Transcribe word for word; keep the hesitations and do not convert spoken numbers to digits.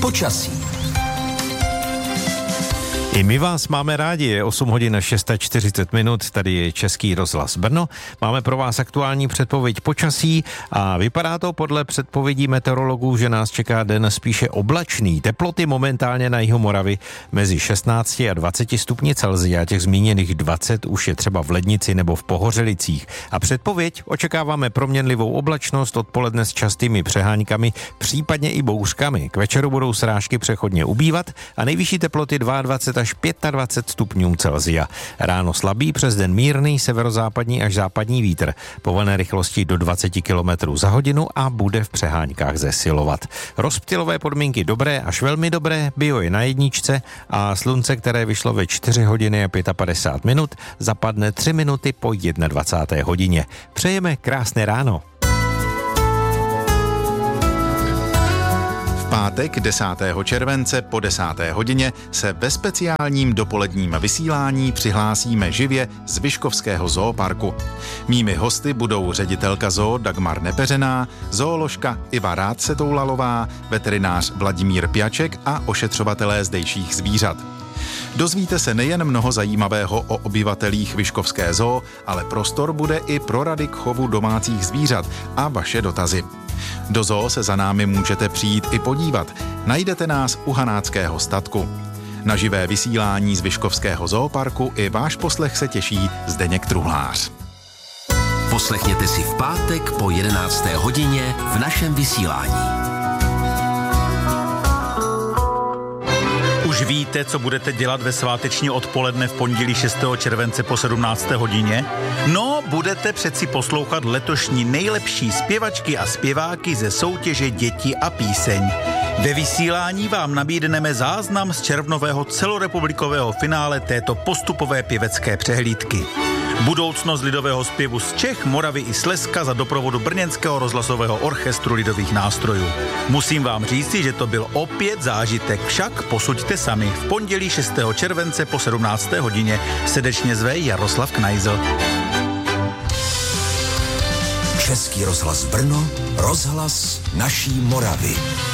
Počasí. I my vás máme rádi, je osm hodin čtyřicet šest minut, tady je Český rozhlas Brno. Máme pro vás aktuální předpověď počasí a vypadá to podle předpovědí meteorologů, že nás čeká den spíše oblačný. Teploty momentálně na jihu Moravy mezi šestnáct a dvacet stupni Celsia, těch zmíněných dvacet už je třeba v Lednici nebo v Pohořelicích. A předpověď očekáváme proměnlivou oblačnost, odpoledne s častými přeháňkami, případně i bouřkami. K večeru budou srážky přechodně ubývat a nejvyšší teploty dvacet dva až dvacet pět stupňů Celsia. Ráno slabý, přes den mírný severozápadní až západní vítr. Povolené rychlosti do dvacet kilometrů za hodinu a bude v přeháňkách zesilovat. Rozptylové podmínky dobré až velmi dobré, bio je na jedničce a slunce, které vyšlo ve čtyři hodiny a padesát pět minut, zapadne tři minuty po dvacáté jedné hodině. Přejeme krásné ráno. Pátek desátého července po desáté hodině se ve speciálním dopoledním vysílání přihlásíme živě z Vyškovského zooparku. Mými hosty budou ředitelka zoo Dagmar Nepeřená, zooložka Iva Rádse-Toulalová, veterinář Vladimír Pjaček a ošetřovatelé zdejších zvířat. Dozvíte se nejen mnoho zajímavého o obyvatelích Vyškovské zoo, ale prostor bude i pro rady k chovu domácích zvířat a vaše dotazy. Do zoo se za námi můžete přijít i podívat. Najdete nás u Hanáckého statku. Na živé vysílání z Vyškovského zooparku i váš poslech se těší Zdeněk Truhlář. Poslechněte si v pátek po jedenácté hodině v našem vysílání. Už víte, co budete dělat ve sváteční odpoledne v pondělí šestého července po sedmnácté hodině? No, budete přeci poslouchat letošní nejlepší zpěvačky a zpěváky ze soutěže Děti a píseň. Ve vysílání vám nabídneme záznam z červnového celorepublikového finále této postupové pěvecké přehlídky. Budoucnost lidového zpěvu z Čech, Moravy i Slezska za doprovodu Brněnského rozhlasového orchestru lidových nástrojů. Musím vám říci, že to byl opět zážitek, však posuďte sami. V pondělí šestého července po sedmnácté hodině srdečně zve Jaroslav Knajzl. Český rozhlas Brno, rozhlas naší Moravy.